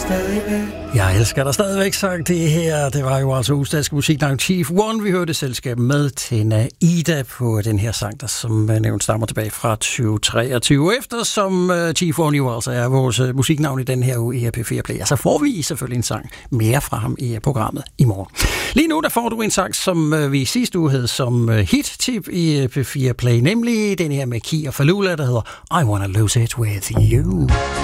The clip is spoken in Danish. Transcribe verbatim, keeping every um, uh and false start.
stadigvæk. Jeg elsker dig stadigvæk, sagt det her. Det var jo altså udsdansk musiknavn Chief One. Vi hørte selskab med Tina Ida på den her sang, der som nævnt stammer tilbage fra tyve treogtyve. Eftersom Chief One jo altså er vores musiknavn i den her uge i P fire Play, så får vi selvfølgelig en sang mere fra ham i programmet i morgen. Lige nu der får du en sang, som vi sidste uge havde som hit-tip i P fire Play, nemlig den her med Key og Falula, der hedder I Wanna Lose It With You.